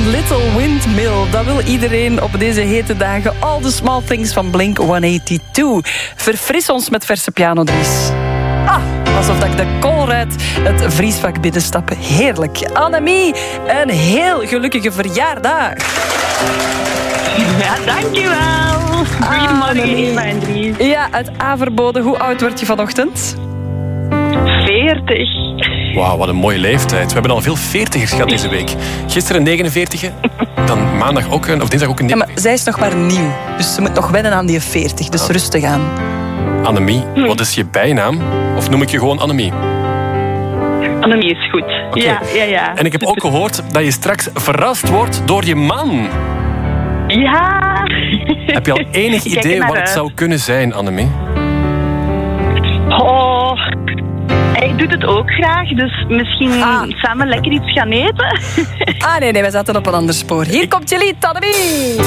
One Little Windmill. Dat wil iedereen op deze hete dagen. All the Small Things van Blink-182. Verfris ons met verse piano, Dries. Alsof dat ik de koolruit het vriesvak binnenstappen. Heerlijk. Annemie, een heel gelukkige verjaardag. Ja, dankjewel. Goedemorgen, Eva en Dries. Ja, uit Averboden. Hoe oud word je vanochtend? 40. Wauw, wat een mooie leeftijd. We hebben al veel 40ers gehad deze week. Gisteren een 49e, dan maandag ook een, of dinsdag ook een 49e. Ja, maar zij is nog maar nieuw. Dus ze moet nog wennen aan die 40. Dus rustig aan. Annemie, wat is je bijnaam? Of noem ik je gewoon Annemie? Annemie is goed. Okay. Ja. En ik heb ook gehoord dat je straks verrast wordt door je man. Ja. Heb je al enig idee wat het zou kunnen zijn, Annemie? Oh, hij doet het ook graag, dus misschien samen lekker iets gaan eten. Nee, we zaten op een ander spoor. Hier komt je lied, Annemie.